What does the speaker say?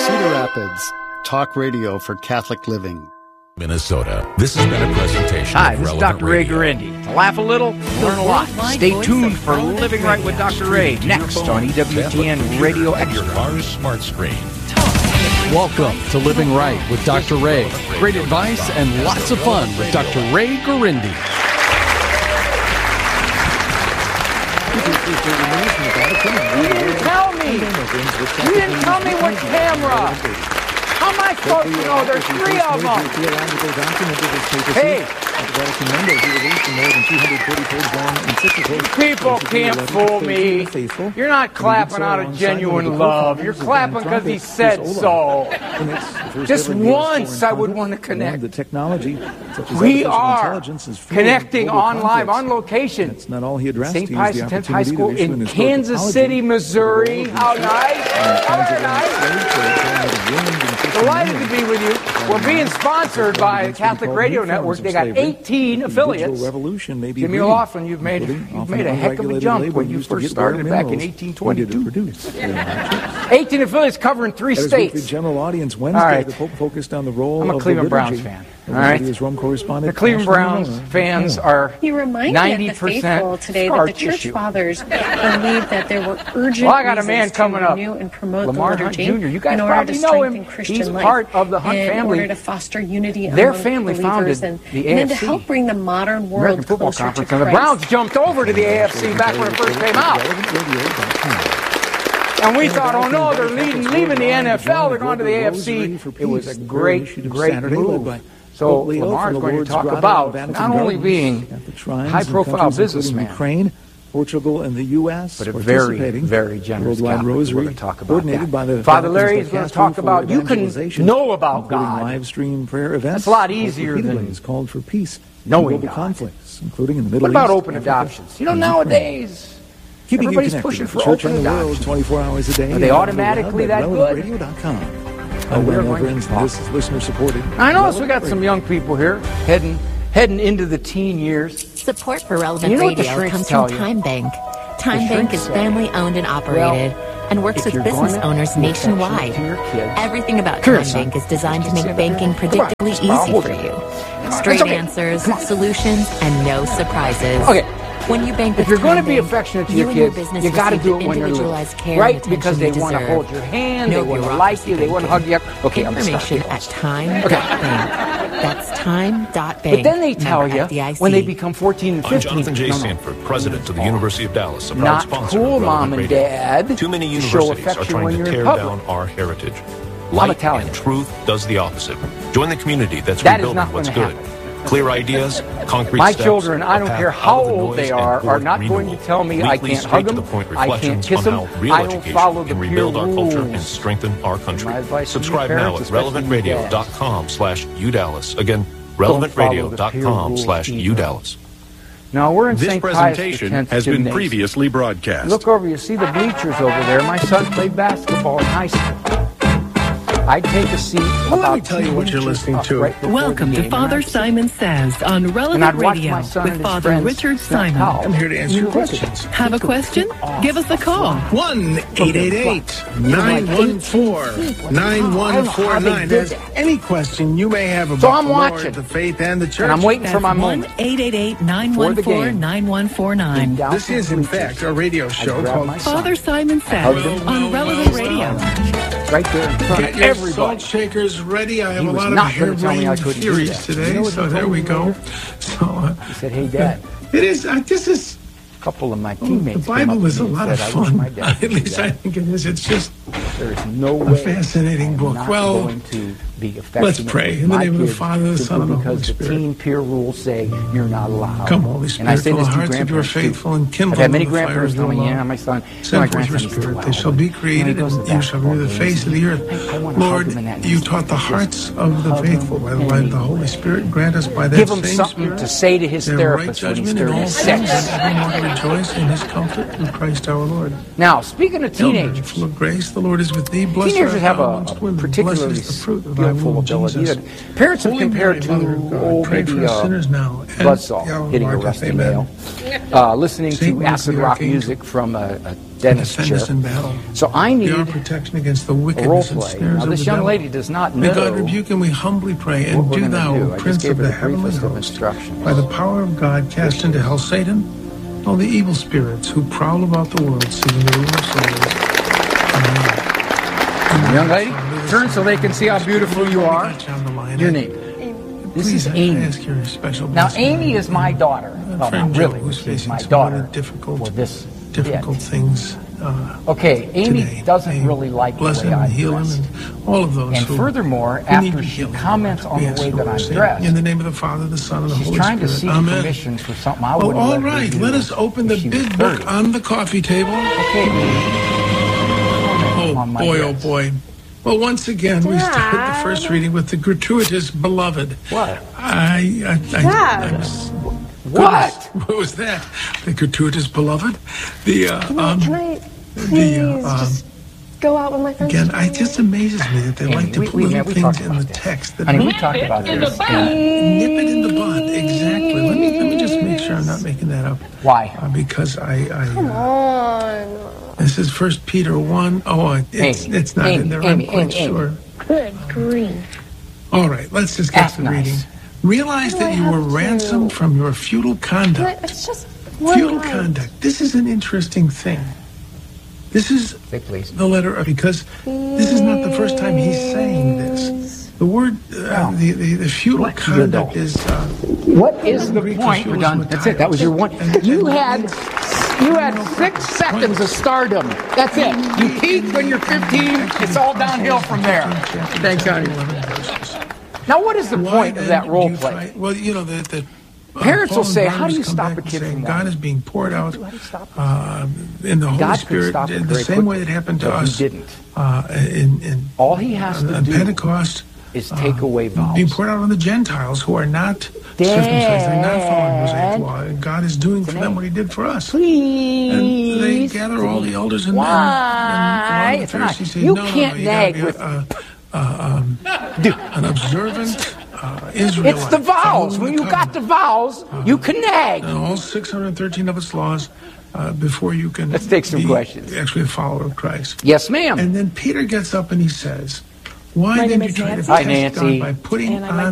Cedar Rapids, talk radio for Catholic living. Minnesota. This has been a presentation Hi, of this is Relevant Dr. Ray Radio. Guarendi. To laugh a little, learn a lot. Stay tuned for Living Right with Dr. Ray next on EWTN Radio Extra. Your car's smart screen. Welcome to Living Right with Dr. Ray. Great advice and lots of fun with Dr. Ray Guarendi. You didn't tell me. You didn't tell me what camera. How am I supposed to know? There's three of them. Hey. People can't fool me. You're not clapping out of genuine love. You're clapping because he said so. Just once I would want to connect. We are connecting on live, on location. St. Pius X High School in Kansas City, Missouri. How nice. How very nice. Delighted to be with you. We're being sponsored by Catholic Radio Network. They got 18 affiliates. Jimmy O'Loughlin, you've made a heck of a jump when you first started back in 1822. 18 affiliates covering 3 states. General audience Wednesday. All right. The Pope focused on the role I'm a of Cleveland the Browns liturgy. fan. All right. Rome correspondent The Cleveland Browns fans are 90% He reminded the faithful today that the church tissue. fathers believed that there were urgent Well, I got a man reasons coming to up. renew and promote Lamar the Hunt liturgy Jr. You guys in order probably to know strengthen him. Christian He's life, part of the Hunt in family. order to foster unity Their among family believers founded and the then to AFC. help bring the modern world American Football closer to Conference, and the Christ. Browns jumped over to the AFC back when it first came out. And we thought, oh no, they're leaving the NFL, they're going to the AFC. It was a great move. So Lamar's going to talk about not only being a high-profile businessman, Ukraine, Portugal, and the U.S. but a very, very generous Worldwide Catholic. Rosary, We're going to talk about coordinated by the that. Father Larry is Vatican's going to talk about, you can evangelization, know about including God. live stream prayer events. That's a lot easier than healings called for peace, knowing global God. conflicts, including in the Middle What about East, open Africa, adoptions? You know, and nowadays, Keeping you everybody's connected pushing with for the church open and the world adoptions. 24 hours a day. Are they automatically that good? RelevantRadio.com. We're going to talk. This is listener supported. I know, so we got some young people here heading into the teen years. Support for Relevant You know what the Radio shrinks comes tell from you? Time Bank. Time The Bank shrinks is say, family owned and operated and works if with you're business going to owners be affectionate nationwide. to your kids, Everything about come here, Time son. Bank is designed to make Stand up banking here. Come on. predictably I'll easy hold for you. you. It's Straight okay. answers, Come on. solutions, and no surprises. Okay. When you bank If with you're going to Time be Bank, affectionate to you your and your kids, business you got to receive do the it when you're little, individualized care right? and Because they attention want to deserve. hold your hand, No they want to bureaucracy like you, they want to hug you up. Okay, I'm Information sorry. at time.bank. That's time.bank. But then they tell Member you FDIC. when they become 14 and 15. I'm Jonathan J. no, no. Sanford, president of the University of Dallas, a proud Not sponsor cool, of Relevant Mom and Radio. Dad. Too many to show universities are affection when trying you're to in tear public. down our heritage. I'm Light Italian. and truth does the opposite. Join the community that's That is rebuilding not what's going to good. happen. Clear ideas, concrete My steps, children, I a don't path care out how of the old they noise, are and not toward going to renewal. tell me I Weekly, can't hug them, straight-to-the-point I can't reflections kiss on them, how real I don't education follow the can peer rebuild our culture and rules. strengthen our country. My advice to you Subscribe parents, now at especially you dads. relevantradio.com/udallas. Again, follow the peer rules relevantradio.com/udallas. Now, we're in This St. Pius presentation X has been Gymnasium. previously broadcast. Look over, you see the bleachers over there. My son played basketball in high school. I'd take a seat Well, about let me tell you what you're listening to. right before Welcome the to game, Father and I'd Simon Says on and I'd Relevant watch Radio my son with and his Father friends Richard snap Simon. towels. I'm here to answer your questions. Have a question? Give us a call. 1-888-914-9149. Ask any question you may have about So I'm the Lord, watching. the faith, and the church. And I'm waiting for That's my moment. 1-888-914-9149. This is, in fact, a radio show called Father Simon Says on Relevant Radio. right there in front Get of your everybody. salt shakers ready. I have He a was lot of not gonna tell me I harebrained couldn't do theories that. You today, know what so he there told we me go. later? So He said, hey, Dad, it is. This is. a couple of my The teammates came up Bible to is a me and lot of said, I wish fun. my dad could At do least I that. think it is. It's just There is no a way fascinating I'm book. not Well, going to be affectionate let's pray. with In the my name of the kids Father, the Son, and the because Holy Spirit. the teen peer rules say you're not allowed. Come, Holy And I Spirit, say fill this the to hearts of your grandparents, too. faithful and kindle I've had many them with the fire grandparents of your telling me, love. yeah, my son, my Send forth grandson your is too Spirit. loud. They shall be When he created, goes to and you shall renew the basketball face of the games, earth. I wanna hug Lord, him in that you knee. taught the Just hearts of the hug him faithful by the light of the Holy anyway. Spirit. Grant us by that Give him same something Spirit to say to his their therapist right when he's judgment in all 36. things, and evermore to rejoice in his comfort through Christ our Lord. Now, speaking of Hail Mary, teenagers, full of grace, the Lord is with thee. Blessed teenagers art have thou a amongst women. particularly Blessed is the fruit of thy skillful womb, ability. Jesus. Parents have Holy compared Mary, Mother of to God, pray for us sinners now and buzzsaw at the hour of hitting a our death. rusty Amen. nail, listening Saint to Michael acid the rock Archangel, music from a dentist defend chair. us in battle. So I need Be our protection against the a role wickedness and play. snares Now of this the young devil. lady does not May know God rebuke and we humbly pray, and what we're do gonna thou, do. I just Prince gave of her the the heavenly briefest of host, instructions. by the power of God, cast into hell Satan, all the evil spirits who prowl about the world, seeking the ruin of souls. Young lady, turn so they can see how beautiful you are. Your name. This Please, is Amy. I ask your special Now, blessing. Amy is my daughter. Well, friend not really. Joe, who's She's facing my some daughter. really difficult bit. things. Okay, Amy today. doesn't May really like the bless way him I'm and heal him dressed. and all of those And who furthermore, who need after to she heal, comments Lord. on We the ask way you, that Lord, I'm save her. dressed, in the name of the Father, the Son, and the she's Holy trying to Spirit. seek Amen. permission for something I Oh, wouldn't all let her right. do Let us open the if she was big book 30. on the coffee table. Okay. Oh, On my boy, oh, desk. boy. Well, once again, we start the first reading with the gratuitous beloved. What? I What? What was that? The gratuitous beloved? The, Can I please just go out with my friends? Again, it just amazes me that they like to put little things talked in about the this. text. That Honey, we talked about this. Nip it in the bud. Exactly. Let me just make sure I'm not making that up. Why? Because Come on. this is 1 Peter 1. Oh, it's not in there. I'm quite sure. Good grief. All right, let's just get That's to the reading. nice. Realize Why do that I you were have to? ransomed from your futile conduct. It's just one Futile night. conduct. This is an interesting thing. This is Say please. the letter of, because this is not the first time he's saying this. The word, the futile conduct is. What is the Greek point? is We're done. That's it. That was your one. You had 6 seconds of stardom. That's it. You peak when you're 15. It's all downhill from there. Thanks, honey. Now, what is the point of that role play? Well, you know, the Parents will Paul and say, how do Barnabas you come stop back a and kid say, from God lying? is being poured out How do you stop it? in the Holy God could Spirit, stop it the very same way quickly, that happened to but he us didn't. in All he has to on do Pentecost. is take away vows. Being poured out on the Gentiles who are not circumcised, they're not following Mosaic law, and God is doing for them what He did for us. Please. And they gather all the elders and Why? and It's the not. Pharisees say, You no, can't you gotta nag be with. an observant Israelite. It's the vows. following When the you got the covenant. vows, you can nag. And all 613 of its laws before you can Let's take some be questions. actually a follower of Christ. Yes, ma'am. And then Peter gets up and he says, why My then name you is try to Nancy. Hi, test Nancy. God by putting And I'm a on